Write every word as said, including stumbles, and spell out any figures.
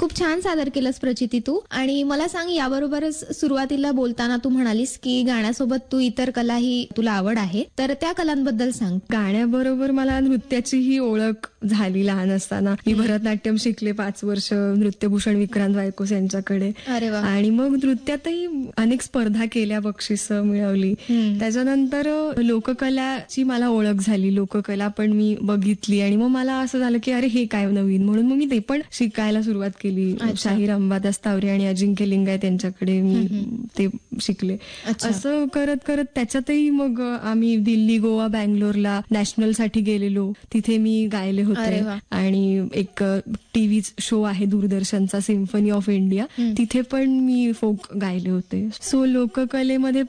खूप छान सादर केलंस प्रचिती तू. आणि मला सांग, याबरोबरच सुरुवातीला बोलताना तू म्हणालीस की गाण्यासोबत तू इतर कलाही तुला आवड आहे, तर त्या कलांबद्दल सांग. गाण्याबरोबर मला नृत्याचीही ओळख झाली लहान असताना. मी भरतनाट्यम शिकले पाच वर्ष नृत्यभूषण विक्रांत वायकोस यांच्याकडे. अरे वा. आणि मग नृत्यातही अनेक स्पर्धा केल्या, बक्षिसं मिळवली. त्याच्यानंतर लोककलाची मला ओळख झाली, लोककला पण मी बघितली आणि मग मला असं झालं की अरे हे काय नवीन, म्हणून मग मी ते पण शिकायला सुरुवात केली. शाहीर अंबादास तावरे आणि अजिंक्य लिंगायत यांच्याकडे मी ते शिकले. असं करत करत त्याच्यातही मग आम्ही दिल्ली, गोवा, बँगलोरला नॅशनल साठी गेलेलो. तिथे मी गायले होते. आणि एक टीव्ही शो आहे दूरदर्शनचा, सिम्फनी ऑफ इंडिया, तिथे पण मी फोक गायले होते. सो लोककलेमध्ये